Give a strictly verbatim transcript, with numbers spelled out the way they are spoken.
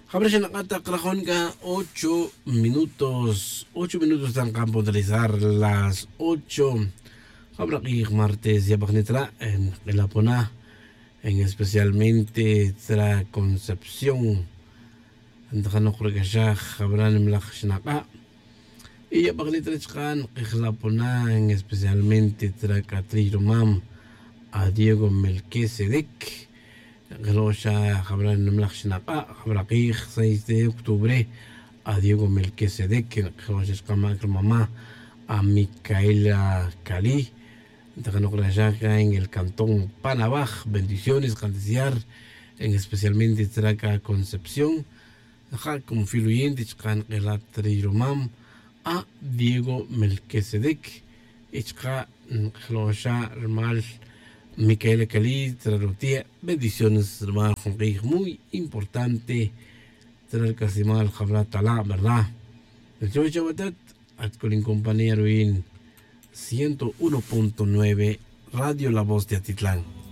Habrá na kata krahon ka ocho minutos. ocho minutos tan campo realizar las ocho. Habrá que martes ya bagnitra en el Apona, en especialmente tra Concepción. Andano kurgasha habrán mlachshnaka. Y ya bagnitra chkan el Apona, en especialmente tra Catrirumam a Diego Melquisedec. Gelosha habrán mlachshnaka, habrá que seis de octubre a Diego Melquisedec, Gelosha escama mamá a Micaela Cali. En el cantón Panabaj, bendiciones, canticiar, en especialmente Traca Concepción, como filuyente, el a Diego Melquisedec, Ichka, Gelosha, Hermal, Micaela Cali, Trarotia, bendiciones, hermano, muy importante, Tracasimal, Jabratala, ¿verdad? El Chocho Batat, Atcolin compañero en ciento uno punto nueve Radio La Voz de Atitlán.